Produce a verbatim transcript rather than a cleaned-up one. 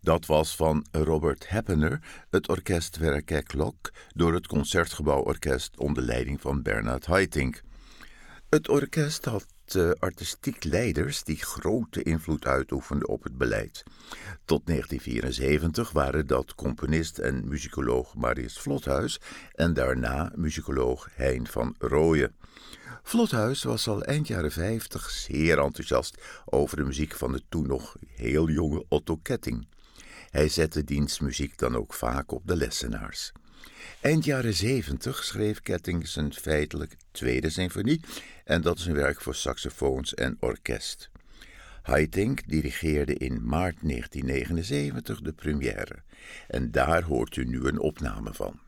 Dat was van Robert Happener, het orkest Verkerklok, door het Concertgebouworkest onder leiding van Bernard Haitink. Het orkest had uh, artistiek leiders die grote invloed uitoefenden op het beleid. Tot negentien vierenzeventig waren dat componist en muzikoloog Marius Vlothuis en daarna muzikoloog Hein van Rooyen. Vlothuis was al eind jaren vijftig zeer enthousiast over de muziek van de toen nog heel jonge Otto Ketting. Hij zette diens muziek dan ook vaak op de lessenaars. Eind jaren zeventig schreef Ketting zijn feitelijk tweede symfonie en dat is een werk voor saxofoons en orkest. Haitink dirigeerde in maart negentien negenenzeventig de première en daar hoort u nu een opname van.